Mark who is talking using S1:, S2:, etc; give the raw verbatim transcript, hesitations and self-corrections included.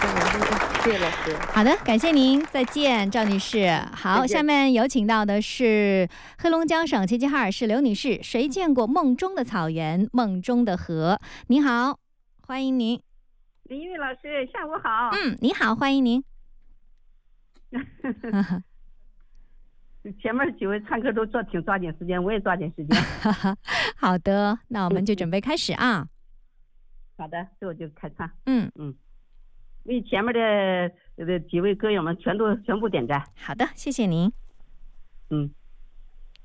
S1: 谢谢老师。
S2: 好的，感谢您，再见，赵女士。好，下面有请到的是黑龙江省齐齐哈尔市刘女士。谁见过梦中的草原，梦中的河？您好，欢迎您。
S3: 林玉老师，下午好。
S2: 嗯，你好，欢迎您。
S3: 前面几位唱歌都抓挺抓紧时间，我也抓紧时间。
S2: 好的，那我们就准备开始啊。
S3: 好的，这我就开唱。
S2: 嗯
S3: 嗯，为前面的的几位歌友们全都全部点赞。
S2: 好的，谢谢您。
S3: 嗯。